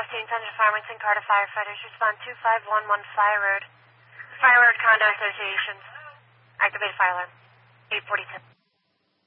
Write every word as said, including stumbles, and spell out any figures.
fifteen Central Farmington, Carter firefighters. Respond two five one one Fire Road. Fire Road Condo Associations. Activate fire alarm. eight forty-two.